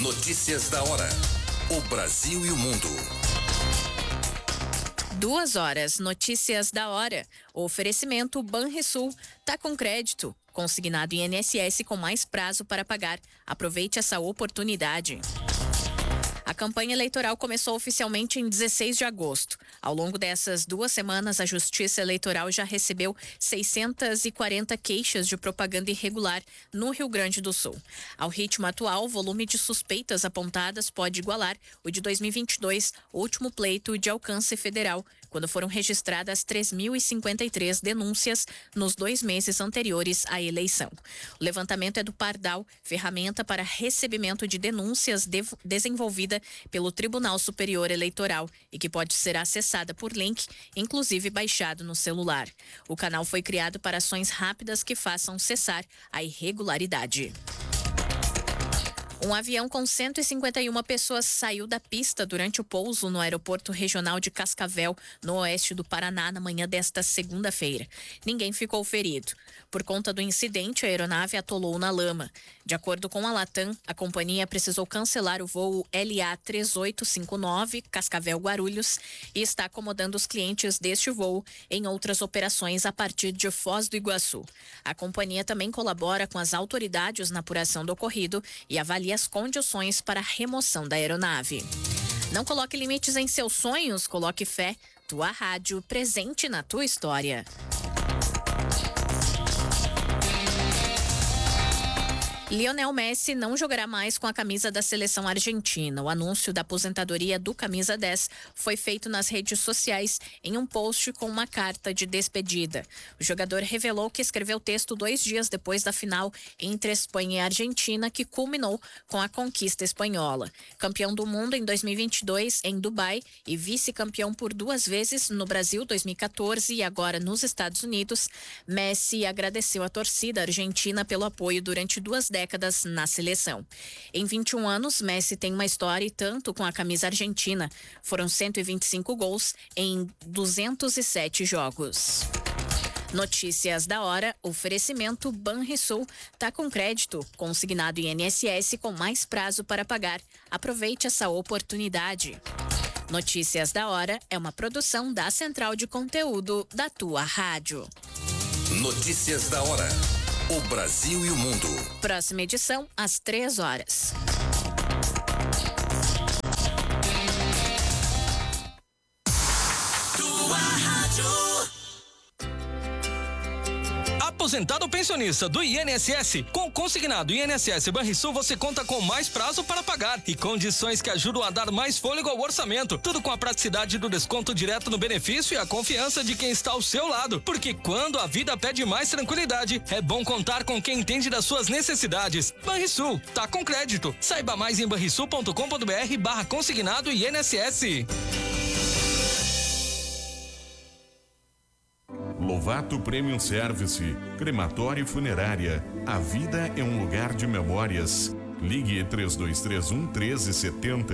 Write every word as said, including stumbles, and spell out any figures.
Notícias da hora. O Brasil e o mundo. Duas horas, notícias da hora. O oferecimento Banrisul tá com crédito. Consignado I N S S com mais prazo para pagar. Aproveite essa oportunidade. A campanha eleitoral começou oficialmente em dezesseis de agosto. Ao longo dessas duas semanas, a Justiça Eleitoral já recebeu seiscentas e quarenta queixas de propaganda irregular no Rio Grande do Sul. Ao ritmo atual, o volume de suspeitas apontadas pode igualar o de dois mil e vinte e dois, último pleito de alcance federal, quando foram registradas três mil e cinquenta e três denúncias nos dois meses anteriores à eleição. O levantamento é do Pardal, ferramenta para recebimento de denúncias de, desenvolvida pelo Tribunal Superior Eleitoral e que pode ser acessada por link, inclusive baixado no celular. O canal foi criado para ações rápidas que façam cessar a irregularidade. Um avião com cento e cinquenta e uma pessoas saiu da pista durante o pouso no aeroporto regional de Cascavel, no oeste do Paraná, na manhã desta segunda-feira. Ninguém ficou ferido. Por conta do incidente, a aeronave atolou na lama. De acordo com a Latam, a companhia precisou cancelar o voo L A três oito cinco nove Cascavel-Guarulhos e está acomodando os clientes deste voo em outras operações a partir de Foz do Iguaçu. A companhia também colabora com as autoridades na apuração do ocorrido e avalia as condições para a remoção da aeronave. Não coloque limites em seus sonhos, coloque fé. Tua rádio, presente na tua história. Lionel Messi não jogará mais com a camisa da seleção argentina. O anúncio da aposentadoria do camisa dez foi feito nas redes sociais em um post com uma carta de despedida. O jogador revelou que escreveu o texto dois dias depois da final entre Espanha e Argentina, que culminou com a conquista espanhola. Campeão do mundo em dois mil e vinte e dois em Dubai e vice-campeão por duas vezes no Brasil, dois mil e quatorze, e agora nos Estados Unidos, Messi agradeceu a torcida argentina pelo apoio durante duas décadas décadas na seleção. Em vinte e um anos, Messi tem uma história e tanto com a camisa argentina. Foram cento e vinte e cinco gols em duzentos e sete jogos. Notícias da hora, oferecimento Banrisul, tá com crédito, consignado I N S S com mais prazo para pagar. Aproveite essa oportunidade. Notícias da hora é uma produção da Central de Conteúdo da tua rádio. Notícias da hora. O Brasil e o mundo. Próxima edição, às três horas. Tua rádio. Aposentado ou pensionista do I N S S, com o consignado I N S S Banrisul você conta com mais prazo para pagar e condições que ajudam a dar mais fôlego ao orçamento. Tudo com a praticidade do desconto direto no benefício e a confiança de quem está ao seu lado. Porque quando a vida pede mais tranquilidade, é bom contar com quem entende das suas necessidades. Banrisul, tá com crédito. Saiba mais em banrisul ponto com ponto br barra consignado I N S S. Lovato Premium Service, crematório e funerária. A vida é um lugar de memórias. Ligue três dois três um, treze setenta.